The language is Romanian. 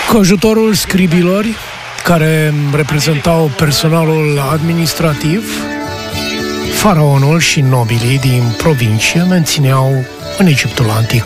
Cu ajutorul scribilor, care reprezentau personalul administrativ, faraonul și nobilii din provincie mențineau în Egiptul antic